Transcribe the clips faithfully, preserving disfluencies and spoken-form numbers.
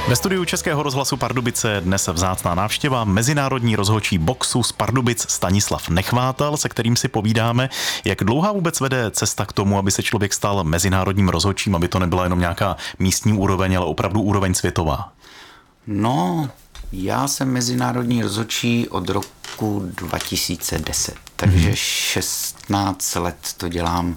Ve studiu Českého rozhlasu Pardubice dnes vzácná návštěva, mezinárodní rozhodčí boxu z Pardubic Stanislav Nechvátal, se kterým si povídáme, jak dlouhá vůbec vede cesta k tomu, aby se člověk stal mezinárodním rozhodčím, aby to nebyla jenom nějaká místní úroveň, ale opravdu úroveň světová. No, já jsem mezinárodní rozhodčí od roku dva tisíce deset, takže šestnáct let to dělám.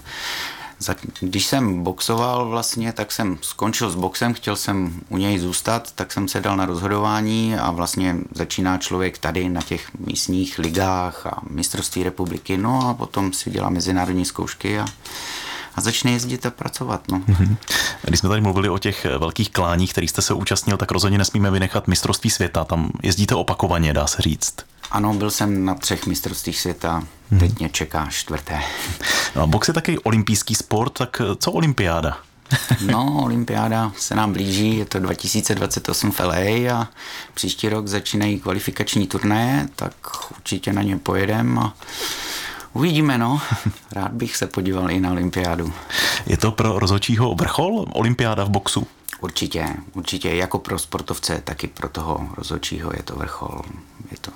Když jsem boxoval vlastně, tak jsem skončil s boxem, chtěl jsem u něj zůstat, tak jsem se dal na rozhodování a vlastně začíná člověk tady na těch místních ligách a mistrovství republiky, no a potom si dělá mezinárodní zkoušky a, a začne jezdit a pracovat. No. Když jsme tady mluvili o těch velkých kláních, kterých jste se účastnil, tak rozhodně nesmíme vynechat mistrovství světa, tam jezdíte opakovaně, dá se říct. Ano, byl jsem na třech mistrovstvích světa, teď mě čeká čtvrté. No, box je taky olympijský sport, tak co olympiáda? No, olympiáda se nám blíží, je to dva tisíce dvacet osm v L A a příští rok začínají kvalifikační turnaje, tak určitě na ně pojedem a uvidíme, no. Rád bych se podíval i na olympiádu. Je to pro rozhodčího vrchol, olympiáda v boxu? Určitě, určitě, jako pro sportovce, tak i pro toho rozhodčího je to vrchol, je to.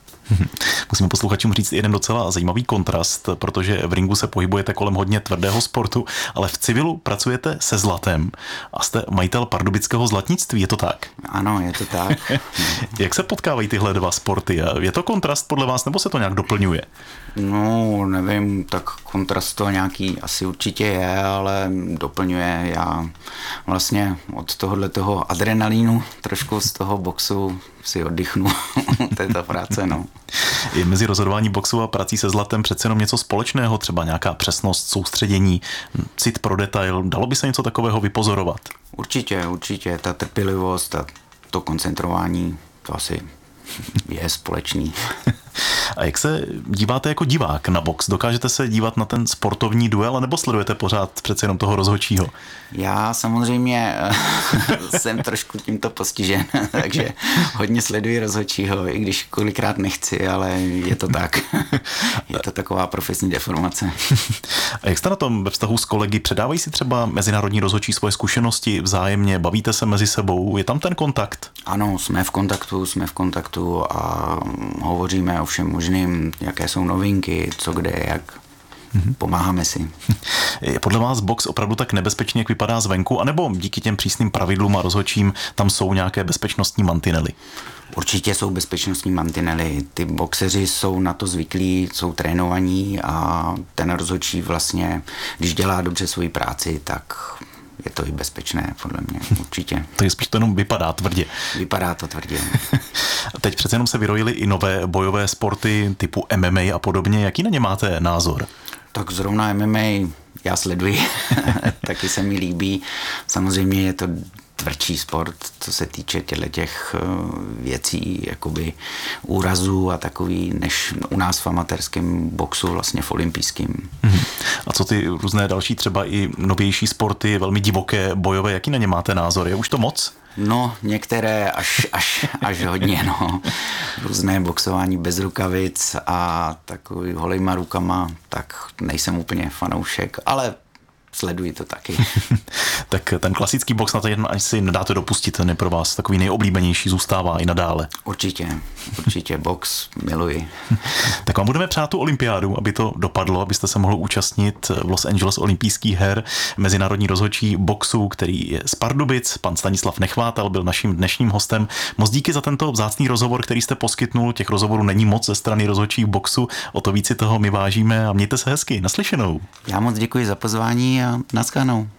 Musím posluchačům říct jeden docela zajímavý kontrast, protože v ringu se pohybujete kolem hodně tvrdého sportu, ale v civilu pracujete se zlatem a jste majitel pardubického zlatnictví, je to tak? Ano, je to tak. Jak se potkávají tyhle dva sporty? Je to kontrast podle vás, nebo se to nějak doplňuje? No, nevím, tak kontrast to nějaký asi určitě je, ale doplňuje. Já vlastně od tohohle toho adrenalínu trošku z toho boxu si oddychnu této práce, no. Je mezi rozhodování boxu a prací se zlatem přece jenom něco společného, třeba nějaká přesnost, soustředění, cit pro detail, dalo by se něco takového vypozorovat? Určitě, určitě, ta trpělivost a to koncentrování, to asi je společný. A jak se díváte jako divák na box? Dokážete se dívat na ten sportovní duel, nebo sledujete pořád přece jenom toho rozhodčího? Já samozřejmě jsem trošku tímto postižen, takže hodně sleduji rozhodčího, i když kolikrát nechci, ale je to tak. Je to taková profesní deformace. A jak jste na tom ve vztahu s kolegy? Předávají si třeba mezinárodní rozhodčí svoje zkušenosti vzájemně? Bavíte se mezi sebou? Je tam ten kontakt? Ano, jsme v kontaktu, jsme v kontaktu a hovoříme o všem možným, jaké jsou novinky, co kde, jak. Pomáháme si. Je podle vás box opravdu tak nebezpečný, jak vypadá zvenku, anebo díky těm přísným pravidlům a rozhodčím tam jsou nějaké bezpečnostní mantinely? Určitě jsou bezpečnostní mantinely. Ty boxeři jsou na to zvyklí, jsou trénovaní a ten rozhodčí vlastně, když dělá dobře svoji práci, tak je to i bezpečné, podle mě, určitě. Takže spíš to jenom vypadá tvrdě. Vypadá to tvrdě. Teď přece jenom se vyrojily i nové bojové sporty typu M M A a podobně. Jaký na ně máte názor? Tak zrovna M M A já sleduji, taky se mi líbí. Samozřejmě je to tvrdší sport, co se týče těch věcí, jakoby úrazů a takový, než u nás v amatérském boxu, vlastně v olympijském. A co ty různé další, třeba i novější sporty, velmi divoké, bojové, jaký na ně máte názor? Je už to moc? No, některé až, až, až hodně, no. Různé boxování bez rukavic a takový holejma rukama, tak nejsem úplně fanoušek, ale sleduji to taky. Tak ten klasický box na ten ani si nedáte dopustit, ten je pro vás takový nejoblíbenější, zůstává i nadále. Určitě, určitě box miluji. Tak vám budeme přát tu olympiádu, aby to dopadlo, abyste se mohli účastnit v Los Angeles olympijských her. Mezinárodní rozhodčí boxu, který je z Pardubic, pan Stanislav Nechvátal byl naším dnešním hostem. Moc díky za tento vzácný rozhovor, který jste poskytnul. Těch rozhovorů není moc ze strany rozhodčích boxu, o to víc si toho my vážíme a mějte se hezky. Naslyšenou. Já moc děkuji za pozvání a naschledanou.